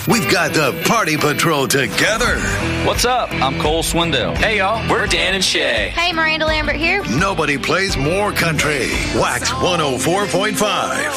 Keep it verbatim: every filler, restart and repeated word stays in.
We've got the Party Patrol together. What's up? I'm Cole Swindell. Hey, y'all. We're Dan and Shay. Hey, Miranda Lambert here. Nobody plays more country. Wax one oh four point five.